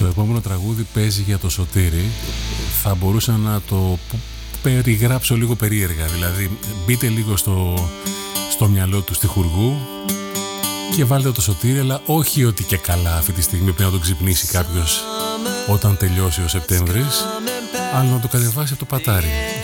Το επόμενο τραγούδι παίζει για το Σωτήρη. Θα μπορούσα να το περιγράψω λίγο περίεργα. Δηλαδή μπείτε λίγο στο μυαλό του στιχουργού και βάλτε το Σωτήρη, αλλά όχι ότι και καλά αυτή τη στιγμή πρέπει να τον ξυπνήσει κάποιος όταν τελειώσει ο Σεπτέμβρης, αλλά να το κατεβάσει από το πατάρι.